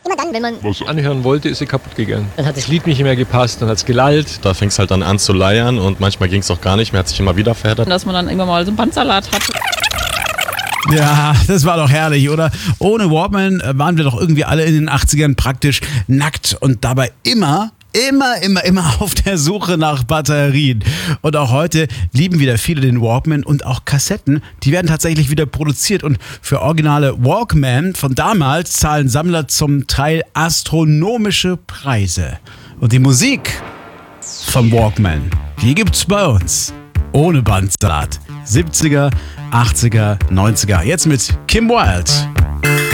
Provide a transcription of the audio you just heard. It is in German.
Immer dann, wenn man Was anhören wollte, ist sie kaputt gegangen. Dann hat Das Lied nicht mehr gepasst, dann hat es gelallt. Da fing es halt dann an zu leiern und manchmal ging es auch gar nicht mehr, hat sich immer wieder verheddert. Dass man dann immer mal so einen Bandsalat hat. Ja, das war doch herrlich, oder? Ohne Walkman waren wir doch irgendwie alle in den 80ern praktisch nackt und dabei immer auf der Suche nach Batterien. Und auch heute lieben wieder viele den Walkman und auch Kassetten. Die werden tatsächlich wieder produziert und für originale Walkman von damals zahlen Sammler zum Teil astronomische Preise. Und die Musik vom Walkman, die gibt's bei uns. Ohne Bandsalat. 70er, 80er, 90er. Jetzt mit Kim Wilde.